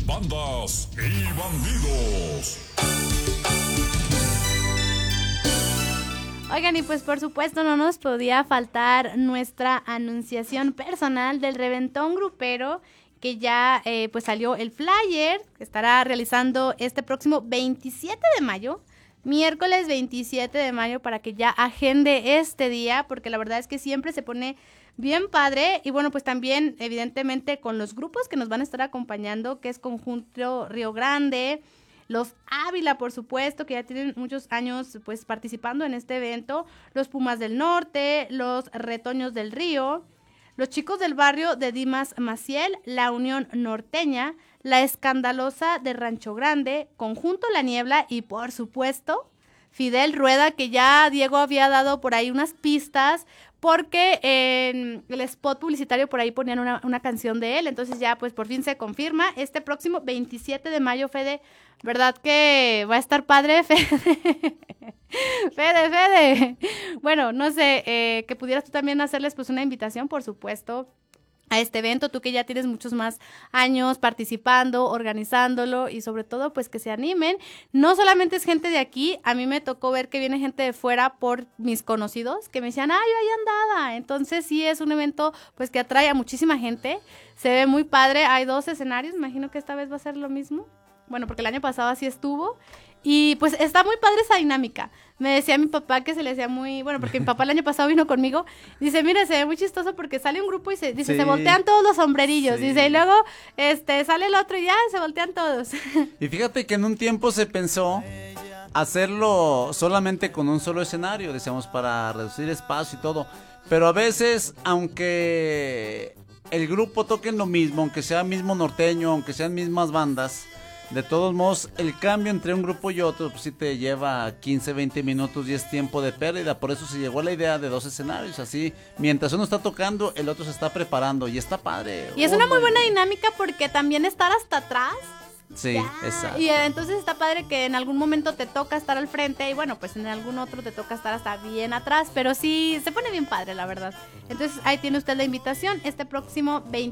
bandas y bandidos. Oigan, y pues por supuesto no nos podía faltar nuestra anunciación personal del reventón grupero, que ya pues salió el flyer, que estará realizando este próximo 27 de mayo, miércoles 27 de mayo, para que ya agende este día, porque la verdad es que siempre se pone bien padre. Y bueno, pues también evidentemente con los grupos que nos van a estar acompañando, que es Conjunto Río Grande, los Ávila, por supuesto, que ya tienen muchos años pues participando en este evento, los Pumas del Norte, los Retoños del Río, los Chicos del Barrio de Dimas Maciel, la Unión Norteña, la Escandalosa de Rancho Grande, Conjunto La Niebla y por supuesto Fidel Rueda, que ya Diego había dado por ahí unas pistas, porque en el spot publicitario por ahí ponían una canción de él. Entonces ya pues por fin se confirma este próximo 27 de mayo, Fede. ¿Verdad que va a estar padre, Fede? Fede. Bueno, no sé, que pudieras tú también hacerles pues una invitación, por supuesto, a este evento, tú que ya tienes muchos más años participando, organizándolo, y sobre todo pues que se animen. No solamente es gente de aquí, a mí me tocó ver que viene gente de fuera por mis conocidos que me decían, ay, yo ahí andaba. Entonces sí es un evento pues que atrae a muchísima gente, se ve muy padre, hay 2 escenarios, me imagino que esta vez va a ser lo mismo. Bueno, porque el año pasado así estuvo. Y pues está muy padre esa dinámica. Me decía mi papá que se le hacía muy... Bueno, porque mi papá el año pasado vino conmigo. Dice, mire, se ve muy chistoso porque sale un grupo y se dice, Sí. se voltean todos los sombrerillos. Sí. Dice, y luego sale el otro y ya se voltean todos. Y fíjate que en un tiempo se pensó hacerlo solamente con un solo escenario, decíamos, para reducir espacio y todo. Pero a veces, aunque el grupo toque lo mismo, aunque sea mismo norteño, aunque sean mismas bandas, de todos modos, el cambio entre un grupo y otro, pues sí te lleva 15, 20 minutos y es tiempo de pérdida. Por eso se llegó a la idea de 2 escenarios. Así, mientras uno está tocando, el otro se está preparando y está padre. Y es una muy buena dinámica porque también estar hasta atrás. Sí, Ya. exacto. Y entonces está padre que en algún momento te toca estar al frente y bueno, pues en algún otro te toca estar hasta bien atrás, pero sí, se pone bien padre, la verdad. Entonces ahí tiene usted la invitación este próximo 20